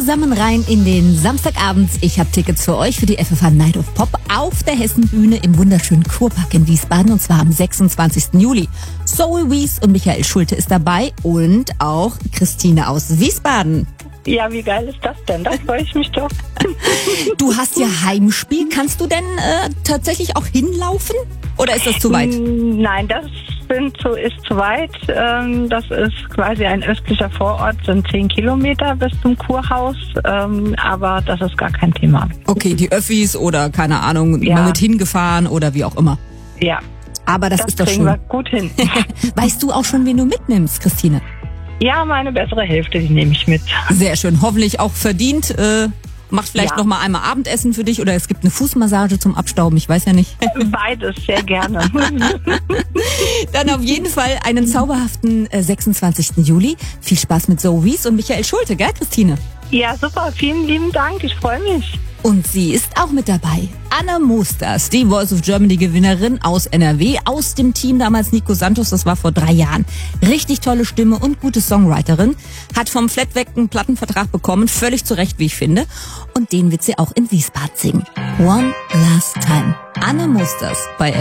zusammen rein in den Samstagabend. Ich habe Tickets für euch für die FFH Night of Pop auf der Hessenbühne im wunderschönen Kurpark in Wiesbaden und zwar am 26. Juli. Zoe Wies und Michael Schulte ist dabei und auch Christine aus Wiesbaden. Ja, wie geil ist das denn? Da freue ich mich doch. Du hast ja Heimspiel. Kannst du denn tatsächlich auch hinlaufen? Oder ist das zu weit? Nein, das ist zu weit. Das ist quasi ein östlicher Vorort, sind 10 Kilometer bis zum Kurhaus. Aber das ist gar kein Thema. Okay, die Öffis oder keine Ahnung, Ja. mal mit hingefahren oder wie auch immer. Ja, Aber das ist doch kriegen schön. wir gut hin. Weißt du auch schon, wen du mitnimmst, Christine? Ja, meine bessere Hälfte, die nehme ich mit. Sehr schön. Hoffentlich auch verdient. Macht vielleicht Ja. noch mal einmal Abendessen für dich oder es gibt eine Fußmassage zum Abstauben. Ich weiß ja nicht. Beides, sehr gerne. Dann auf jeden Fall einen zauberhaften 26. Juli. Viel Spaß mit Zoe Wies und Michael Schulte, gell, Christine? Ja, super. Vielen lieben Dank. Ich freue mich. Und sie ist auch mit dabei. Anna Mosters, die Voice of Germany Gewinnerin aus NRW, aus dem Team damals Nico Santos, das war vor 3 Jahren. Richtig tolle Stimme und gute Songwriterin. Hat vom Flatweg einen Plattenvertrag bekommen, völlig zu Recht, wie ich finde. Und den wird sie auch in Wiesbaden singen. One Last Time. Anna Mosters bei